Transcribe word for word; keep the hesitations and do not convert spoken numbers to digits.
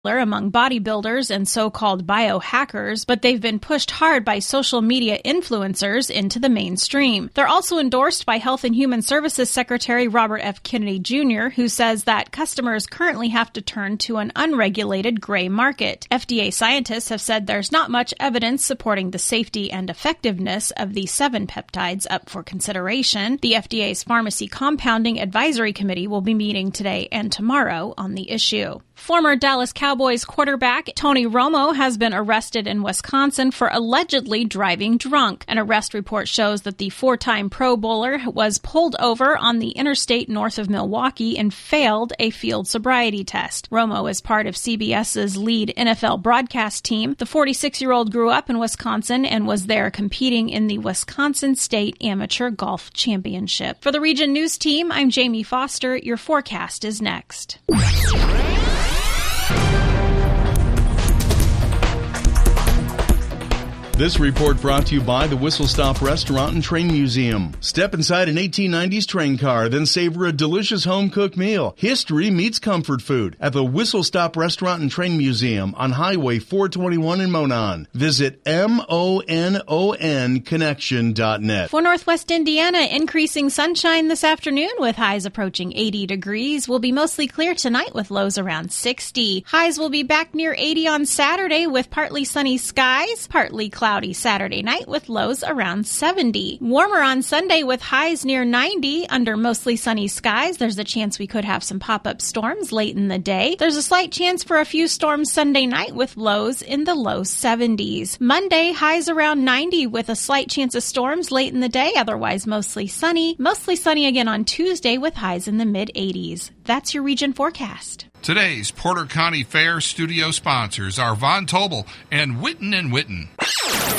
among bodybuilders and so-called biohackers, but they've been pushed hard by social media influencers into the mainstream. They're also endorsed by Health and Human Services Secretary Robert F. Kennedy Junior, who says that customers currently have to turn to an unregulated gray market. F D A scientists have said there's not much evidence supporting the safety and effectiveness of the seven peptides up for consideration. The F D A's Pharmacy Compounding Advisory Committee will be meeting today and tomorrow on the issue. Former Dallas Cowboys quarterback Tony Romo has been arrested in Wisconsin for allegedly driving drunk. An arrest report shows that the four-time Pro Bowler was pulled over on the interstate north of Milwaukee and failed a field sobriety test. Romo is part of CBS's lead N F L broadcast team. The forty-six-year-old grew up in Wisconsin and was there competing in the Wisconsin State Amateur Golf Championship. For the Region News Team, I'm Jamie Foster. Your forecast is next. This report brought to you by the Whistle Stop Restaurant and Train Museum. Step inside an eighteen nineties train car, then savor a delicious home-cooked meal. History meets comfort food at the Whistle Stop Restaurant and Train Museum on Highway four twenty-one in Monon. Visit M O N O N connection dot net. For Northwest Indiana, increasing sunshine this afternoon with highs approaching eighty degrees. Will be mostly clear tonight with lows around sixty. Highs will be back near eighty on Saturday with partly sunny skies, partly cloudy. Cloudy Saturday night with lows around seventy. Warmer on Sunday with highs near ninety. Under mostly sunny skies, there's a chance we could have some pop-up storms late in the day. There's a slight chance for a few storms Sunday night with lows in the low seventies. Monday, highs around ninety with a slight chance of storms late in the day, otherwise mostly sunny. Mostly sunny again on Tuesday with highs in the mid-eighties. That's your region forecast. Today's Porter County Fair studio sponsors are Von Tobel and Witten and Witten.